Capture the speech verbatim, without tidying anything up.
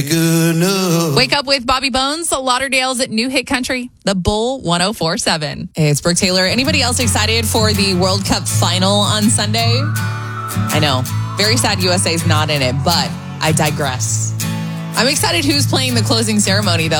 Wake up with Bobby Bones, Lauderdale's New Hit Country, the Bull one oh four point seven. Hey, it's Brooke Taylor. Anybody else excited for the World Cup final on Sunday? I know. Very sad U S A's not in it, but I digress. I'm excited who's playing the closing ceremony, though.